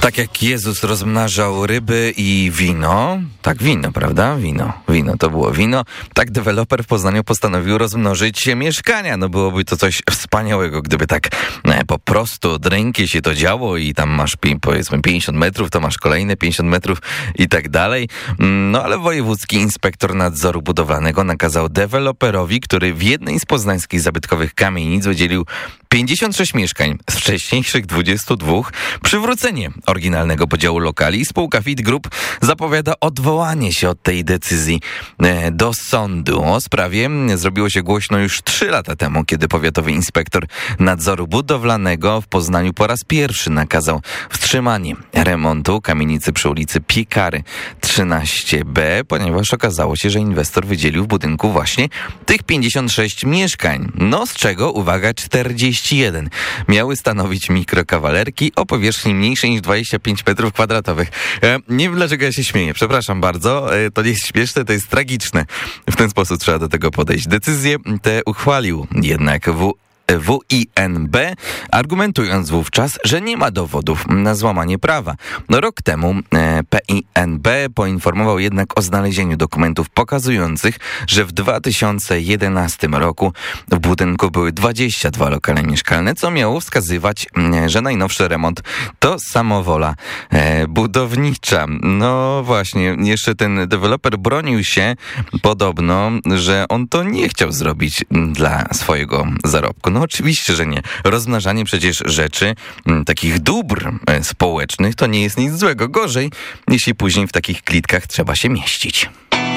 Tak jak Jezus rozmnażał ryby i wino, tak wino, prawda? Wino, to było wino. Tak deweloper w Poznaniu postanowił rozmnożyć mieszkania. No byłoby to coś wspaniałego, gdyby tak po prostu od ręki się to działo i tam masz powiedzmy 50 metrów, to masz kolejne 50 metrów i tak dalej. No ale wojewódzki inspektor nadzoru budowlanego nakazał deweloperowi, który w jednej z poznańskich zabytkowych kamienic wydzielił 56 mieszkań z wcześniejszych 22, przywrócenie oryginalnego podziału lokali. Spółka Fit Group zapowiada odwołanie się od tej decyzji do sądu. O sprawie zrobiło się głośno już 3 lata temu, kiedy powiatowy inspektor nadzoru budowlanego w Poznaniu po raz pierwszy nakazał wstrzymanie remontu kamienicy przy ulicy Piekary 13b, ponieważ okazało się, że inwestor wydzielił w budynku właśnie tych 56 mieszkań. No z czego, uwaga, 41 miały stanowić mikrokawalerki o powierzchni mniejszej niż 25 metrów kwadratowych. Nie wiem, dlaczego ja się śmieję, przepraszam bardzo, to nie jest śmieszne, to jest tragiczne. W ten sposób trzeba do tego podejść. Decyzję tę uchwalił jednak WINB, argumentując wówczas, że nie ma dowodów na złamanie prawa. No, rok temu PINB poinformował jednak o znalezieniu dokumentów pokazujących, że w 2011 roku w budynku były 22 lokale mieszkalne, co miało wskazywać, że najnowszy remont to samowola budownicza. No właśnie, jeszcze ten deweloper bronił się podobno, że on to nie chciał zrobić dla swojego zarobku. No oczywiście, że nie. Rozmnażanie przecież rzeczy, takich dóbr społecznych, to nie jest nic złego. Gorzej, jeśli później w takich klitkach trzeba się mieścić.